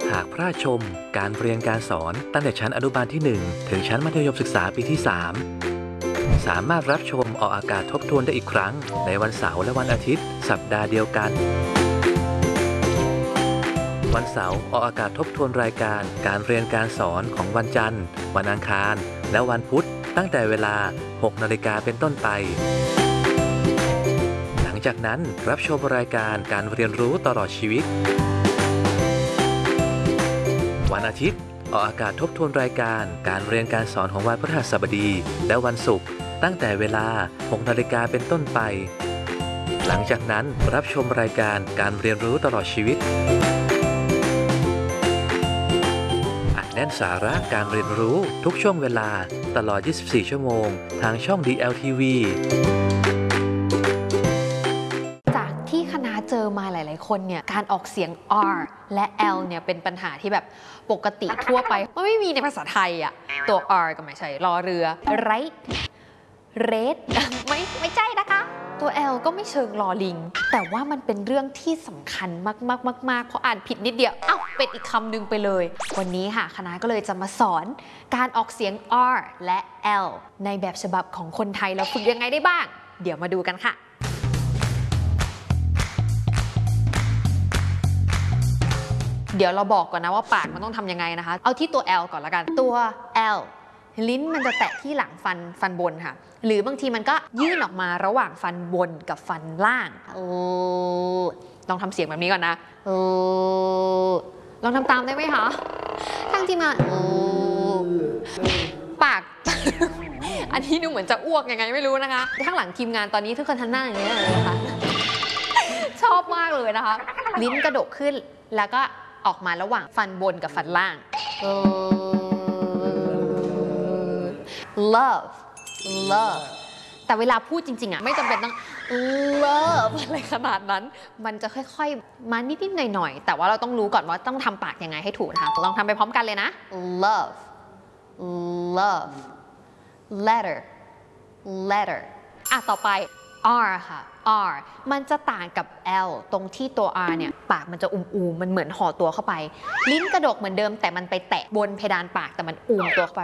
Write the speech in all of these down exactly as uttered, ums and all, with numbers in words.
หากพระชมการเรียนการสอนตั้งแต่ชั้นอนุบาลที่หนึ่งถึงชั้นมัธยมศึกษาปีที่สามสามารถรับชมออกอากาศทบทวนได้อีกครั้งในวันเสาร์และวันอาทิตย์สัปดาห์เดียวกันวันเสาร์ออกอากาศทบทวนรายการการเรียนการสอนของวันจันทร์วันอังคารและวันพุธตั้งแต่เวลา หกนาฬิกาเป็นต้นไปหลังจากนั้นรับชมรายการการเรียนรู้ตลอดชีวิตวันอาทิตย์ออกอากาศทบทวนรายการการเรียนการสอนของวันพฤหัสบดีและวันศุกร์ตั้งแต่เวลา หกนาฬิกาเป็นต้นไปหลังจากนั้นรับชมรายการการเรียนรู้ตลอดชีวิตอัดแน่นสาระการเรียนรู้ทุกช่วงเวลาตลอด ยี่สิบสี่ ชั่วโมงทางช่อง ดี แอล ที วีจากที่คณะเจอมาหลายๆคนเนี่ยการออกเสียง R และ L เนี่ยเป็นปัญหาที่แบบปกติทั่วไปมันไม่มีในภาษาไทยอ่ะตัว R ก็ไม่ใช่รอเรือ right red ไม่ไม่ใช่นะคะตัว L ก็ไม่เชิงลอลิงแต่ว่ามันเป็นเรื่องที่สำคัญมากๆๆๆเพราะอ่านผิดนิดเดียวอ้าวเป็นอีกคำหนึ่งไปเลยวันนี้ค่ะคณะก็เลยจะมาสอนการออกเสียง R และ L ในแบบฉบับของคนไทยแล้วฝึกยังไงได้บ้างเดี๋ยวมาดูกันค่ะเดี๋ยวเราบอกก่อนนะว่าปากมันต้องทำยังไงนะคะเอาที่ตัว L ก่อนละกันตัว L ลิ้นมันจะแตะที่หลังฟันฟันบนค่ะหรือบางทีมันก็ยื่นออกมาระหว่างฟันบนกับฟันล่างเออลองทำเสียงแบบนี้ก่อนนะเออลองทำตามได้ไหมคะทั้งที่มาเออปาก อันนี้ดูเหมือนจะอ้วกยังไงไม่รู้นะคะข้างหลังทีมงานตอนนี้ทุกคนทำหน้าอย่างนี้เลยนะคะ ชอบมากเลยนะคะลิ้นกระดกขึ้นแล้วก็ออกมาระหว่างฟันบนกับฟันล่าง love love แต่เวลาพูดจริงๆอ่ะไม่จำเป็นต้อง love อะไรขนาดนั้นมันจะค่อยๆมานิดๆหน่อยๆแต่ว่าเราต้องรู้ก่อนว่าต้องทำปากยังไงให้ถูกนะคะลองทำไปพร้อมกันเลยนะ love love letter letter อ่ะต่อไป R ค่ะ R มันจะต่างกับ L ตรงที่ตัว R เนี่ยปากมันจะอุ้มๆมันเหมือนห่อตัวเข้าไปลิ้นกระดกเหมือนเดิมแต่มันไปแตะบนเพดานปากแต่มันอุ้มตัวเข้าไป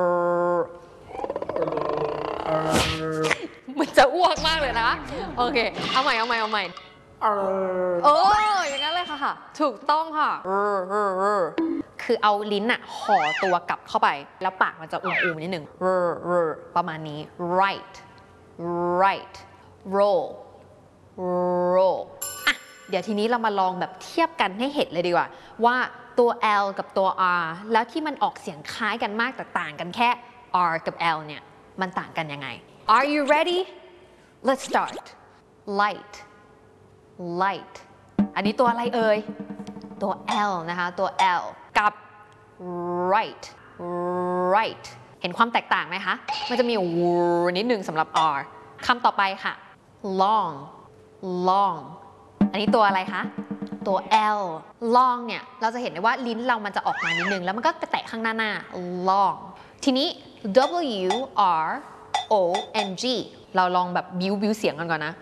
มันจะอ้วกมากเลยนะโอเคเอาใหม่เอาใหม่เอาใหม่เอออย่างนั้นเลยค่ะค่ะถูกต้องค่ะคือเอาลิ้นอะห่อตัวกลับเข้าไปแล้วปากมันจะอุ้มๆนิดหนึ่งประมาณนี้ right right roll roll อ่ะเดี๋ยวทีนี้เรามาลองแบบเทียบกันให้เห็นเลยดีกว่าว่าตัว L กับตัว R แล้วที่มันออกเสียงคล้ายกันมากแต่ต่างกันแค่ R กับ L เนี่ยมันต่างกันยังไง Are you ready let's start light light อันนี้ตัวอะไรเอ่ยตัว L นะคะตัว L กับ right right เห็นความแตกต่างไหมคะมันจะมีวูนิดนึงสำหรับ R คำต่อไปค่ะ long long อันนี้ตัวอะไรคะตัว L long เนี่ยเราจะเห็นได้ว่าลิ้นเรามันจะออกมานิดนึงแล้วมันก็ไปแตะข้างหน้าหน้า long ทีนี้ W R O N G เราลองแบบบิ้วบิ้วเสียงกันก่อนนะ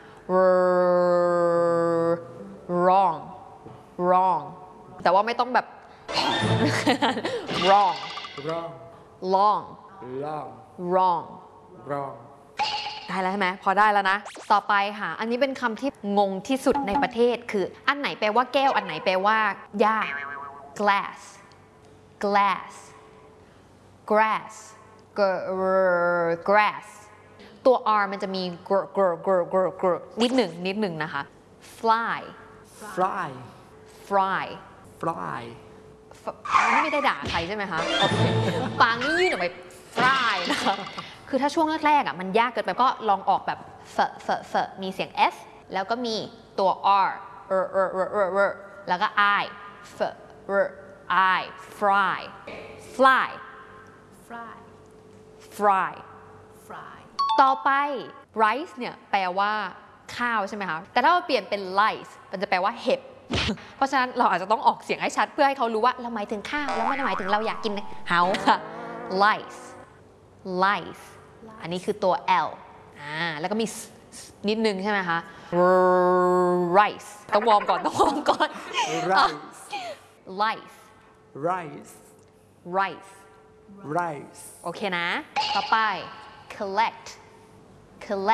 wrong wrong แต่ว่าไม่ต้องแบบ wrong wrong long long wrong wrong ได้แล้วใช่ไหมพอได้แล้วนะต่อไปค่ะอันนี้เป็นคำที่งงที่สุดในประเทศคืออันไหนแปลว่าแก้วอันไหนแปลว่าหญ้า glass glass grass grass ตัว R มันจะมี gr gr gr gr gr นิดหนึ่งนิดหนึ่งนะคะ fly fly fly fly นี่ไม่ได้ด่าใครใช่ไหมคะโอเคปางนี่ยื่นออกไป fly นะคะคือถ้าช่วงแรกๆอ่ะมันยากเกินไปก็ลองออกแบบเฟเฟเฟมีเสียง s แล้วก็มีตัว r เออเออเออเออเออแล้วก็ i เฟเออ i fly fly fly fry fly ต่อไป rice เนี่ยแปลว่าข้าวใช่ไหมคะแต่ถ้าเราเปลี่ยนเป็น lice มันจะแปลว่าเห็บ เพราะฉะนั้นเราอาจจะต้องออกเสียงให้ชัดเพื่อให้เขารู้ว่าเราหมายถึงข้าวแล้วไม่ได้หมายถึงเราอยากกินเฮาค่ะ lice lice อันนี้คือตัว L อ่าแล้วก็มีนิดนึงใช่ไหมคะ rice ต้องวอร์มก่อนต้องวอร์มก่อน rice lice rice rice rice โอเคนะ ต่อไป collect collect